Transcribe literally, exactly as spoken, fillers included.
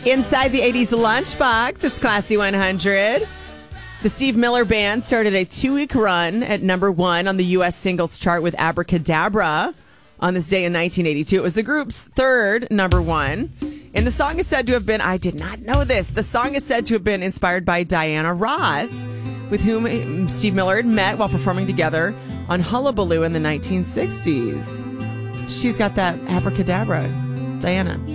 Inside the eighties lunchbox, it's Classy one hundred. The Steve Miller Band started a two-week run at number one on the U S singles chart with Abracadabra on this day in nineteen eighty-two. It was the group's third number one. And the song is said to have been, I did not know this, the song is said to have been inspired by Diana Ross, with whom Steve Miller had met while performing together on Hullabaloo in the nineteen sixties. She's got that abracadabra, Diana.